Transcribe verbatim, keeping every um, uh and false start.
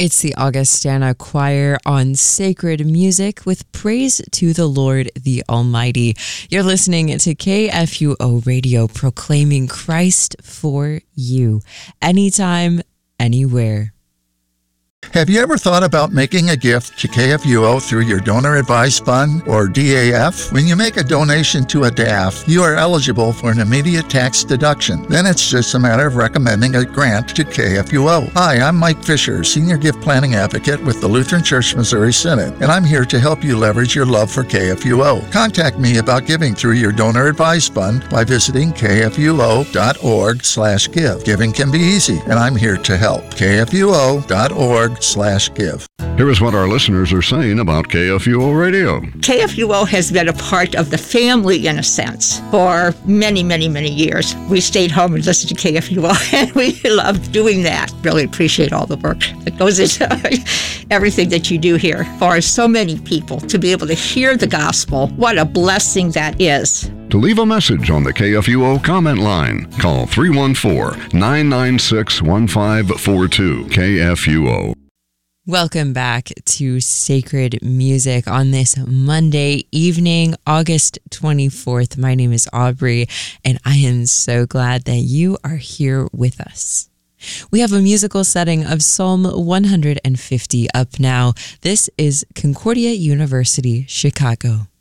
It's the Augustana Choir on Sacred Music with praise to the Lord the Almighty. You're listening to K F U O Radio, proclaiming Christ for you, anytime, anywhere. Have you ever thought about making a gift to K F U O through your Donor Advised Fund, or D A F? When you make a donation to a D A F, you are eligible for an immediate tax deduction. Then it's just a matter of recommending a grant to K F U O. Hi, I'm Mike Fisher, Senior Gift Planning Advocate with the Lutheran Church Missouri Synod, and I'm here to help you leverage your love for K F U O. Contact me about giving through your Donor Advised Fund by visiting k f u o dot org slash give. Giving can be easy, and I'm here to help. k f u o dot org slash give. Here is what our listeners are saying about K F U O Radio. K F U O has been a part of the family, in a sense, for many, many, many years. We stayed home and listened to K F U O, and we loved doing that. Really appreciate all the work that goes into everything that you do here. For so many people to be able to hear the gospel, what a blessing that is. To leave a message on the K F U O comment line, call three one four, nine nine six, one five four two. K F U O. Welcome back to Sacred Music on this Monday evening, August twenty-fourth. My name is Aubrey, and I am so glad that you are here with us. We have a musical setting of Psalm one hundred fifty up now. This is Concordia University, Chicago.